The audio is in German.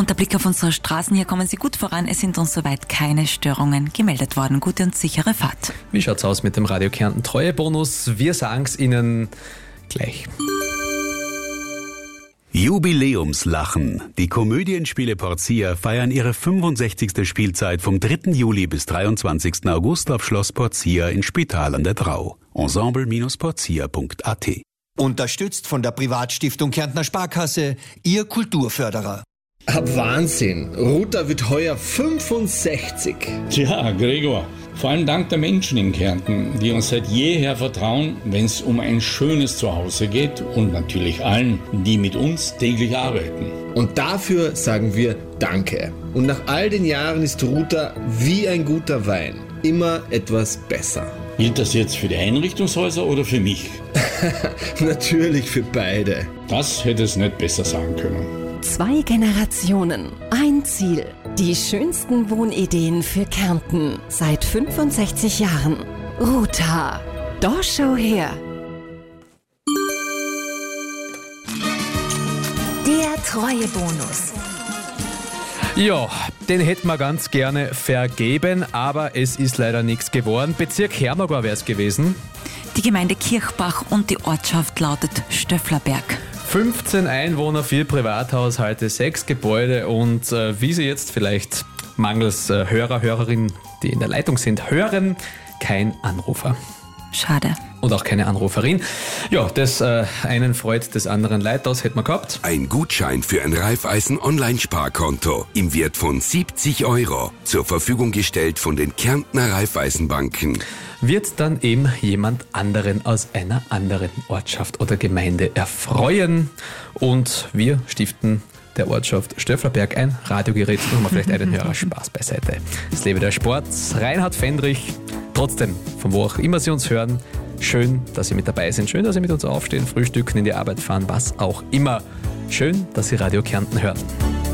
Und der Blick auf unsere Straßen, hier kommen Sie gut voran. Es sind uns soweit keine Störungen gemeldet worden. Gute und sichere Fahrt. Wie schaut's aus mit dem Radio Kärnten Treuebonus? Wir sagen's Ihnen gleich. Jubiläumslachen. Die Komödienspiele Porcia feiern ihre 65. Spielzeit vom 3. Juli bis 23. August auf Schloss Porcia in Spital an der Drau. Ensemble-porcia.at. Unterstützt von der Privatstiftung Kärntner Sparkasse, Ihr Kulturförderer. Wahnsinn, Ruta wird heuer 65. Tja, Gregor, vor allem dank der Menschen in Kärnten, die uns seit jeher vertrauen, wenn es um ein schönes Zuhause geht und natürlich allen, die mit uns täglich arbeiten. Und dafür sagen wir Danke. Und nach all den Jahren ist Ruta wie ein guter Wein, immer etwas besser. Gilt das jetzt für die Einrichtungshäuser oder für mich? Natürlich für beide. Das hätte es nicht besser sagen können. 2 Generationen, ein Ziel. Die schönsten Wohnideen für Kärnten seit 65 Jahren. Ruta. Da schau her. Der Treuebonus. Ja, den hätten wir ganz gerne vergeben, aber es ist leider nichts geworden. Bezirk Hermagor wäre es gewesen. Die Gemeinde Kirchbach und die Ortschaft lautet Stöfflerberg. 15 Einwohner, 4 Privathaushalte, 6 Gebäude und wie Sie jetzt vielleicht mangels Hörer, Hörerinnen, die in der Leitung sind, hören, kein Anrufer. Schade. Und auch keine Anruferin. Ja, das einen freut, des anderen leid, das hätten wir gehabt. Ein Gutschein für ein Raiffeisen-Online-Sparkonto im Wert von 70 € zur Verfügung gestellt von den Kärntner Raiffeisenbanken. Wird dann eben jemand anderen aus einer anderen Ortschaft oder Gemeinde erfreuen. Und wir stiften der Ortschaft Stöfflerberg ein Radiogerät. Machen wir vielleicht einen Hörer Spaß beiseite. Es lebe der Sport. Reinhard Fendrich. Trotzdem, von wo auch immer Sie uns hören, schön, dass Sie mit dabei sind. Schön, dass Sie mit uns aufstehen, frühstücken, in die Arbeit fahren, was auch immer. Schön, dass Sie Radio Kärnten hören.